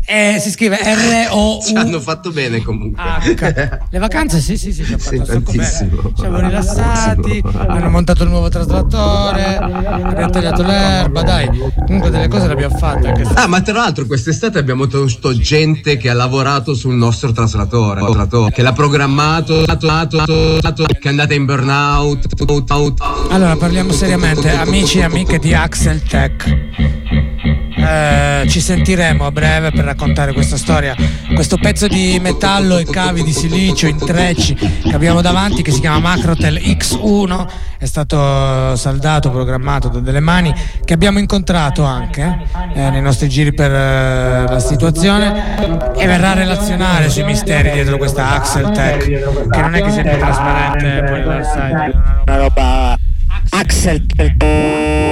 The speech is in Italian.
Si scrive R-O-U. Ci hanno fatto bene comunque. Le vacanze sì, ci hanno fatto tantissimo. bene. Siamo rilassati, hanno montato il nuovo traslattore, abbiamo tagliato l'erba, dai. Comunque delle cose le abbiamo fatte. Ma tra l'altro quest'estate abbiamo tenuto gente che ha lavorato sul nostro traslatore, che l'ha programmato, che è andata in burnout. Allora parliamo seriamente, amici e amiche di Axel Tech. Ci sentiremo a breve per raccontare questa storia, questo pezzo di metallo e cavi di silicio in trecci che abbiamo davanti, che si chiama Macrotel X1, è stato saldato, programmato da delle mani che abbiamo incontrato anche nei nostri giri per la situazione, e verrà a relazionare sui misteri dietro questa Axel Tech, che non è che sia più trasparente poi dal side, una roba Axel Tech.